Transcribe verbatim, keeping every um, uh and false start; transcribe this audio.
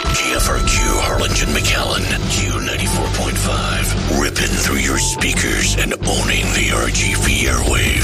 G F R Q Harlingen McAllen, Q ninety-four point five, ripping through your speakers and owning the R G V airwaves.